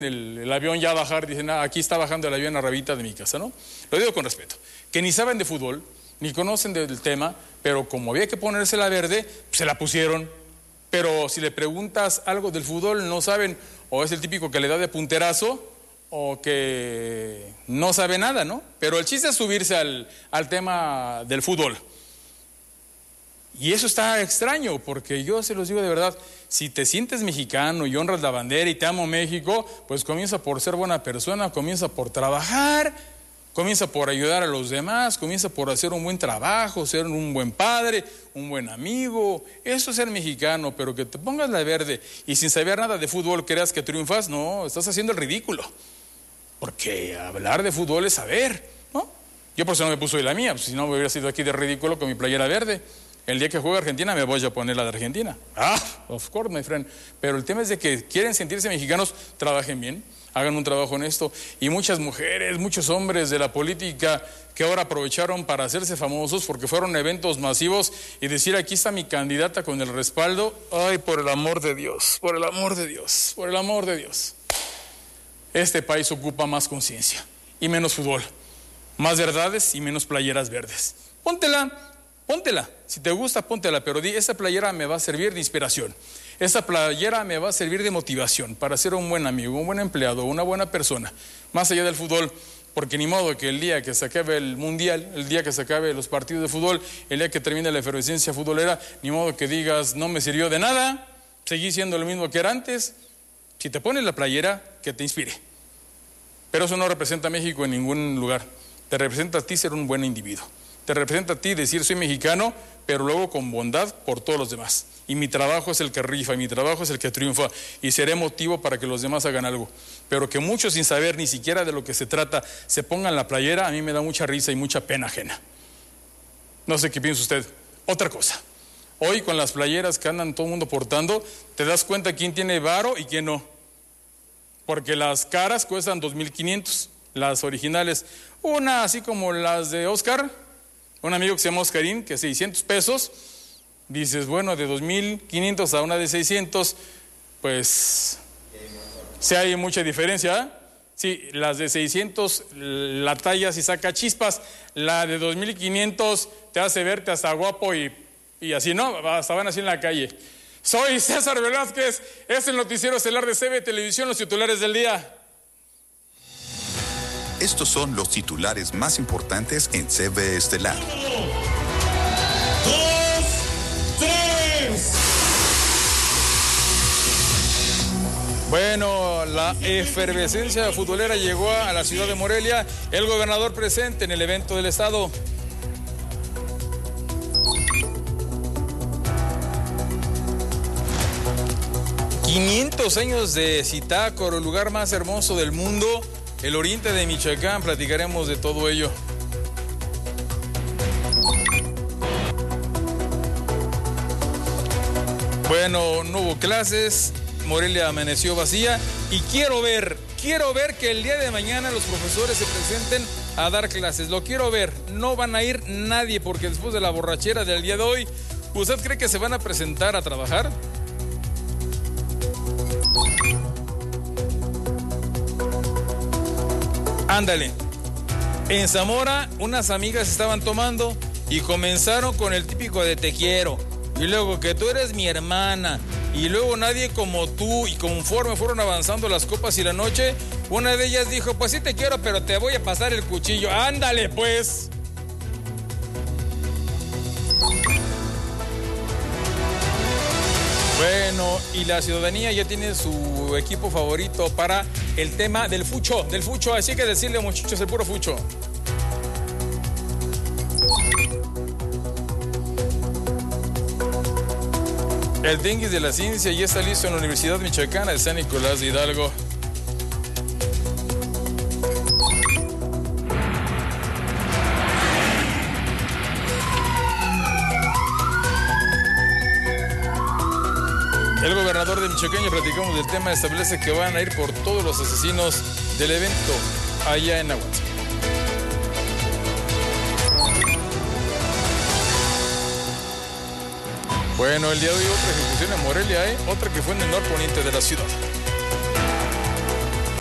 el avión ya bajar, dicen, aquí está bajando el avión a rabita de mi casa, ¿no? Lo digo con respeto. Que ni saben de fútbol, ni conocen del tema, pero como había que ponerse la verde, pues se la pusieron. Pero si le preguntas algo del fútbol, no saben, o es el típico que le da de punterazo, o que no sabe nada, ¿no? Pero el chiste es subirse al tema del fútbol. Y eso está extraño, porque yo se los digo de verdad, si te sientes mexicano y honras la bandera y te amo México, pues comienza por ser buena persona, comienza por trabajar, comienza por ayudar a los demás, comienza por hacer un buen trabajo, ser un buen padre, un buen amigo. Eso es ser mexicano, pero que te pongas la verde y sin saber nada de fútbol creas que triunfas, no, estás haciendo el ridículo. Porque hablar de fútbol es saber, ¿no? Yo por eso no me puse hoy la mía, pues si no me hubiera sido aquí de ridículo con mi playera verde. El día que juegue Argentina me voy a poner la de Argentina. Of course, my friend. Pero el tema es de que quieren sentirse mexicanos, trabajen bien, hagan un trabajo honesto. Y muchas mujeres, muchos hombres de la política que ahora aprovecharon para hacerse famosos porque fueron eventos masivos y decir, aquí está mi candidata con el respaldo. Ay, por el amor de Dios, por el amor de Dios, por el amor de Dios. Este país ocupa más conciencia y menos fútbol, más verdades y menos playeras verdes. Póntela, si te gusta, póntela, pero di, esa playera me va a servir de inspiración, esa playera me va a servir de motivación para ser un buen amigo, un buen empleado, una buena persona, más allá del fútbol, porque ni modo que el día que se acabe el mundial, el día que se acabe los partidos de fútbol, el día que termine la efervescencia futbolera, ni modo que digas, no me sirvió de nada, seguí siendo lo mismo que era antes. Si te pones la playera, que te inspire. Pero eso no representa a México en ningún lugar. Te representa a ti ser un buen individuo. Te representa a ti decir soy mexicano, pero luego con bondad por todos los demás. Y mi trabajo es el que rifa, y mi trabajo es el que triunfa, y seré motivo para que los demás hagan algo. Pero que muchos sin saber ni siquiera de lo que se trata se pongan la playera, a mí me da mucha risa y mucha pena ajena. No sé qué piensa usted. Otra cosa. Hoy con las playeras que andan todo el mundo portando, te das cuenta quién tiene varo y quién no. Porque las caras cuestan 2,500, las originales. Una así como las de Oscar, un amigo que se llama Oscarín, que 600 pesos. Dices, bueno, de 2,500 a una de 600, pues sí hay mucha diferencia, ¿eh? Sí, las de 600, la talla sí saca chispas, la de 2,500 te hace verte hasta guapo y así, ¿no? Hasta van así en la calle. Soy César Velázquez, es el noticiero estelar de CB Televisión, los titulares del día. Estos son los titulares más importantes en CB Estelar. 1, 2, 3. Bueno, la efervescencia futbolera llegó a la ciudad de Morelia. El gobernador presente en el evento del estado. ...500 años de Zitácuaro, el lugar más hermoso del mundo... el oriente de Michoacán, platicaremos de todo ello. Bueno, no hubo clases, Morelia amaneció vacía y quiero ver que el día de mañana los profesores se presenten a dar clases. Lo quiero ver, no van a ir nadie porque después de la borrachera del día de hoy, ¿usted cree que se van a presentar a trabajar? Ándale, en Zamora unas amigas estaban tomando y comenzaron con el típico de te quiero, y luego que tú eres mi hermana, y luego nadie como tú, y conforme fueron avanzando las copas y la noche, una de ellas dijo, pues sí te quiero, pero te voy a pasar el cuchillo. Ándale pues. Bueno, y la ciudadanía ya tiene su equipo favorito para el tema del fucho, así que decirle, muchachos, el puro fucho. El tianguis de la ciencia ya está listo en la Universidad Michoacana de San Nicolás de Hidalgo. El gobernador de Michoacán, ya platicamos del tema, establece que van a ir por todos los asesinos del evento allá en Nahuatl. Bueno, el día de hoy otra ejecución en Morelia, otra que fue en el norponiente de la ciudad.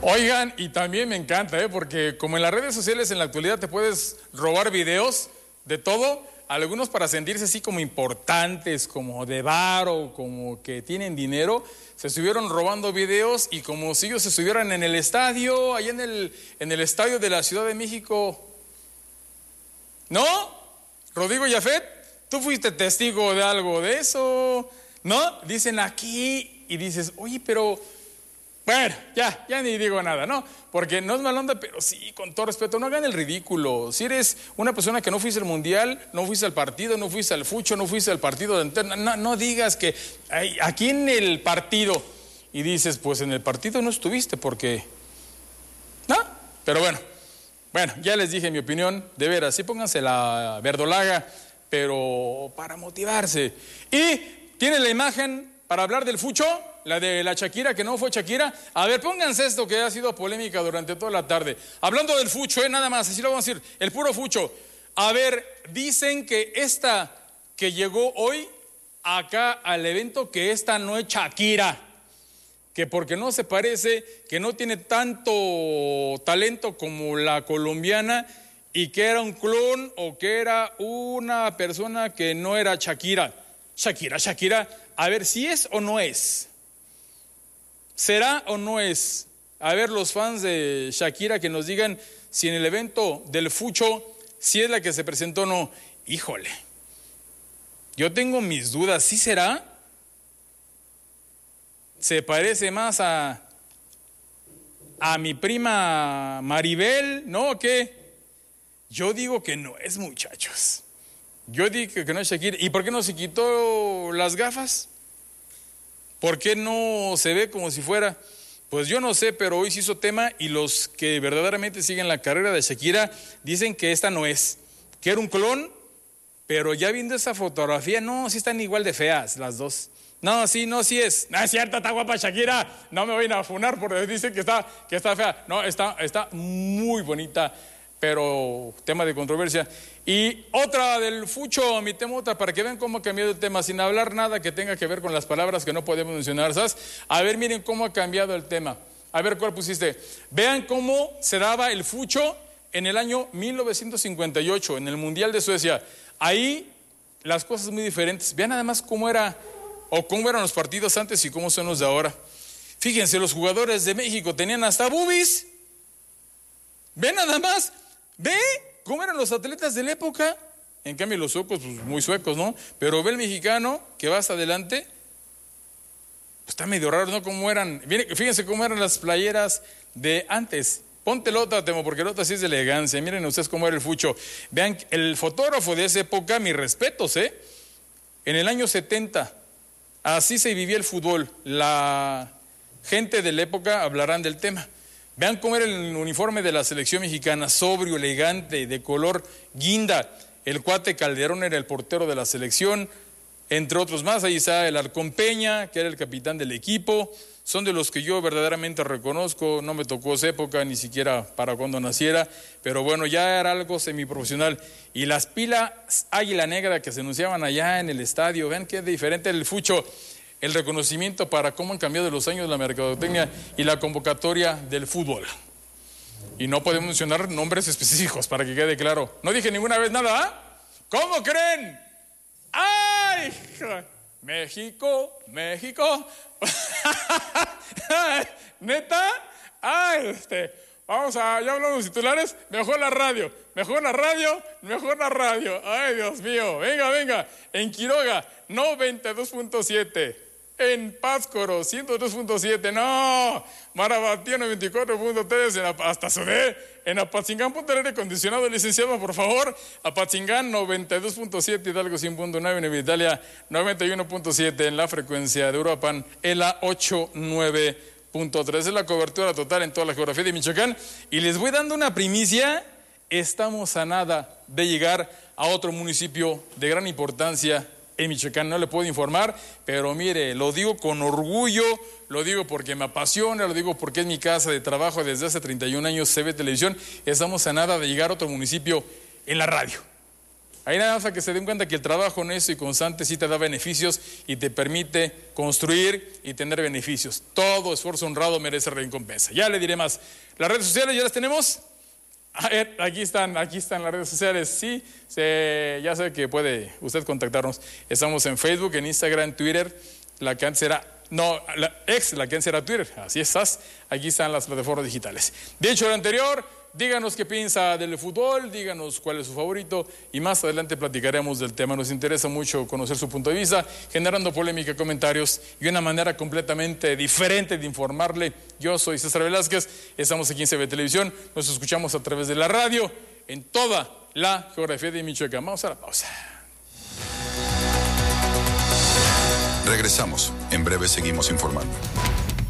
Oigan, y también me encanta, porque como en las redes sociales en la actualidad te puedes robar videos de todo, algunos para sentirse así como importantes, como de varo, como que tienen dinero, se estuvieron robando videos y como si ellos estuvieran en el estadio, allá en el estadio de la Ciudad de México. ¿No? Rodrigo Jafet, ¿tú fuiste testigo de algo de eso? ¿No? Dicen aquí y dices, oye, pero... Bueno, ya ni digo nada, ¿no? Porque no es mala onda, pero sí, con todo respeto, no hagan el ridículo. Si eres una persona que no fuiste al mundial, no fuiste al partido, no fuiste al fucho, no fuiste al partido de interna, no digas que aquí en el partido, y dices, pues en el partido no estuviste porque... ¿No? Pero bueno, ya les dije mi opinión, de veras, sí pónganse la verdolaga, pero para motivarse. Y tiene la imagen para hablar del fucho, la de la Shakira, que no fue Shakira. A ver, pónganse esto que ha sido polémica durante toda la tarde. Hablando del fucho, nada más, así lo vamos a decir, el puro fucho. A ver, dicen que esta que llegó hoy acá al evento, que esta no es Shakira, que porque no se parece, que no tiene tanto talento como la colombiana y que era un clon o que era una persona que no era Shakira. Shakira, a ver si es o no es. ¿Será o no es? A ver, los fans de Shakira que nos digan si en el evento del fucho, si es la que se presentó o no. Híjole, yo tengo mis dudas, ¿sí será? Se parece más a mi prima Maribel, ¿no? ¿O qué? Yo digo que no es, muchachos. Yo digo que no es Shakira. ¿Y por qué no se quitó las gafas? ¿Por qué no se ve como si fuera? Pues yo no sé, pero hoy se hizo tema y los que verdaderamente siguen la carrera de Shakira dicen que esta no es, que era un clon, pero ya viendo esa fotografía, no, sí están igual de feas las dos. No, sí es. No es cierto, está guapa Shakira. No me vayan a funar porque dicen que está fea. No, está muy bonita, pero tema de controversia. Y otra del fucho, mi tema otra, para que vean cómo ha cambiado el tema, sin hablar nada que tenga que ver con las palabras que no podemos mencionar, ¿sabes? A ver, miren cómo ha cambiado el tema. A ver, ¿cuál pusiste? Vean cómo se daba el fucho en el año 1958, en el Mundial de Suecia. Ahí las cosas muy diferentes. Vean además cómo era... o cómo eran los partidos antes y cómo son los de ahora. Fíjense, los jugadores de México tenían hasta boobies. Ve nada más, ve cómo eran los atletas de la época. En cambio los suecos, pues muy suecos, ¿no? Pero ve el mexicano que va hasta adelante, pues está medio raro, ¿no? Cómo eran, fíjense cómo eran las playeras de antes. Ponte el otra, Temo, porque el otra sí es de elegancia. Miren ustedes cómo era el fucho. Vean, el fotógrafo de esa época, mis respetos, en el año 70... así se vivía el fútbol. La gente de la época hablarán del tema. Vean cómo era el uniforme de la selección mexicana, sobrio, elegante, de color guinda. El cuate Calderón era el portero de la selección, entre otros más. Ahí está el Halcón Peña, que era el capitán del equipo. Son de los que yo verdaderamente reconozco. No me tocó esa época, ni siquiera para cuando naciera. Pero bueno, ya era algo semiprofesional. Y las pilas Águila Negra que se anunciaban allá en el estadio. Vean qué diferente el fucho. El reconocimiento para cómo han cambiado los años la mercadotecnia y la convocatoria del fútbol. Y no podemos mencionar nombres específicos para que quede claro. No dije ninguna vez nada, ¿ah? ¿Cómo creen? ¡Ay! México. ¿Neta? ¡Ay! Vamos a, ya hablamos de los titulares. Mejor la radio. ¡Ay, Dios mío! Venga. En Quiroga, 92.7. En Pátzcuaro, 103.7. No, Marabatío, 94.3. Hasta Sudé. En Apatzingán, punto de aire acondicionado, licenciado, por favor. Apatzingán, 92.7. Hidalgo, 100.9. En Italia, 91.7. En la frecuencia de Uruapan, ELA 89.3. Es la cobertura total en toda la geografía de Michoacán. Y les voy dando una primicia. Estamos a nada de llegar a otro municipio de gran importancia en Michoacán. No le puedo informar, pero mire, lo digo con orgullo, lo digo porque me apasiona, lo digo porque es mi casa de trabajo desde hace 31 años, CB Televisión. Estamos a nada de llegar a otro municipio en la radio. Ahí nada más para que se den cuenta que el trabajo honesto y constante sí te da beneficios y te permite construir y tener beneficios. Todo esfuerzo honrado merece recompensa. Ya le diré más. Las redes sociales ya las tenemos. A ver, aquí están las redes sociales. Sí, ya sé que puede usted contactarnos. Estamos en Facebook, en Instagram, Twitter, la que antes era Twitter. Así estás. Aquí están las plataformas digitales. Dicho lo anterior, díganos qué piensa del fútbol, díganos cuál es su favorito y más adelante platicaremos del tema. Nos interesa mucho conocer su punto de vista, generando polémica, comentarios y una manera completamente diferente de informarle. Yo soy César Velázquez, estamos aquí en CB Televisión, nos escuchamos a través de la radio en toda la geografía de Michoacán. Vamos a la pausa. Regresamos. En breve seguimos informando.